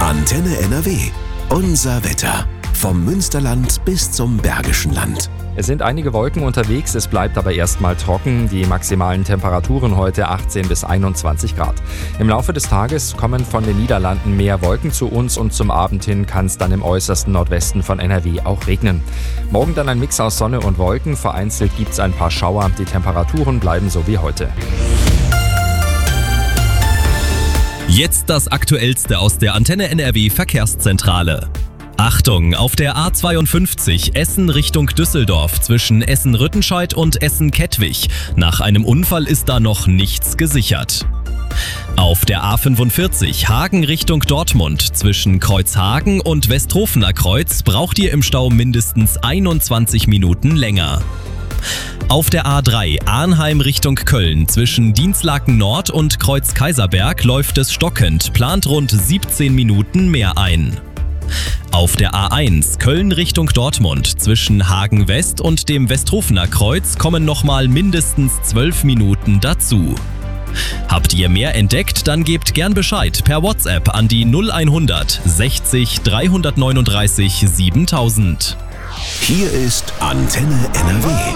Antenne NRW. Unser Wetter. Vom Münsterland bis zum Bergischen Land. Es sind einige Wolken unterwegs, es bleibt aber erstmal trocken. Die maximalen Temperaturen heute 18 bis 21 Grad. Im Laufe des Tages kommen von den Niederlanden mehr Wolken zu uns und zum Abend hin kann es dann im äußersten Nordwesten von NRW auch regnen. Morgen dann ein Mix aus Sonne und Wolken, vereinzelt gibt es ein paar Schauer. Die Temperaturen bleiben so wie heute. Jetzt das Aktuellste aus der Antenne NRW Verkehrszentrale. Achtung, auf der A52 Essen Richtung Düsseldorf zwischen Essen-Rüttenscheid und Essen-Kettwig. Nach einem Unfall ist da noch nichts gesichert. Auf der A45 Hagen Richtung Dortmund zwischen Kreuzhagen und Westhofener Kreuz braucht ihr im Stau mindestens 21 Minuten länger. Auf der A3 Arnheim Richtung Köln zwischen Dinslaken Nord und Kreuz Kaiserberg läuft es stockend, plant rund 17 Minuten mehr ein. Auf der A1 Köln Richtung Dortmund zwischen Hagen West und dem Westhofener Kreuz kommen nochmal mindestens 12 Minuten dazu. Habt ihr mehr entdeckt, dann gebt gern Bescheid per WhatsApp an die 0100 60 339 7000. Hier ist Antenne NRW.